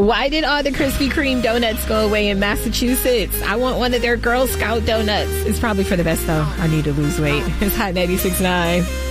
Why did all the Krispy Kreme donuts go away in Massachusetts? I want one of their Girl Scout donuts. It's probably for the best, though. I need to lose weight. It's Hot 96.9.